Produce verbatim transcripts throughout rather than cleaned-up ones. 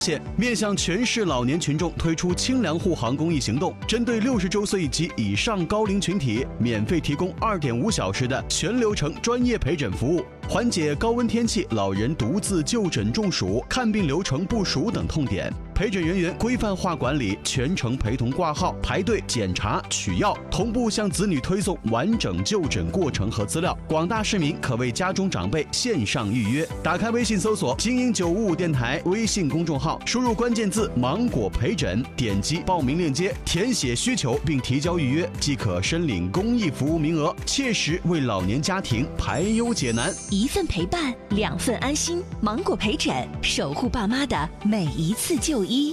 面向全市老年群众推出清凉护航公益行动，针对六十周岁及以上高龄群体，免费提供二点五小时的全流程专业陪诊服务，缓解高温天气老人独自就诊中暑、看病流程不熟等痛点。陪诊人员规范化管理，全程陪同挂号、排队、检查、取药，同步向子女推送完整就诊过程和资料。广大市民可为家中长辈线上预约。打开微信搜索精英九五五电台微信公众号，输入关键字芒果陪诊，点击报名链接，填写需求并提交预约，即可申领公益服务名额，切实为老年家庭排忧解难。 一份陪伴，两份安心。芒果陪诊，守护爸妈的每一次就医。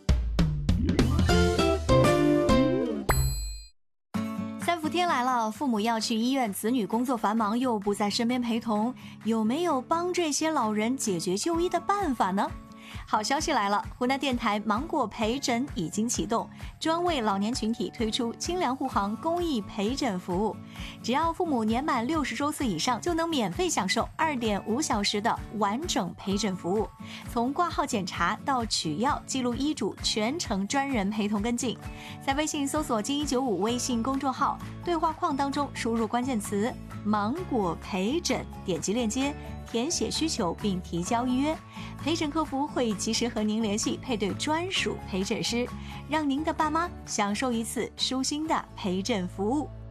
三伏天来了，父母要去医院，子女工作繁忙又不在身边陪同，有没有帮这些老人解决就医的办法呢？好消息来了，湖南电台芒果陪诊已经启动，专为老年群体推出清凉护航公益陪诊服务。只要父母年满六十周岁以上，就能免费享受二点五小时的完整陪诊服务，从挂号检查到取药、记录医嘱，全程专人陪同跟进。在微信搜索精一九五微信公众号，对话框当中输入关键词芒果陪诊，点击链接填写需求并提交预约，陪诊客服会及时和您联系，配对专属陪诊师，让您的爸妈享受一次舒心的陪诊服务。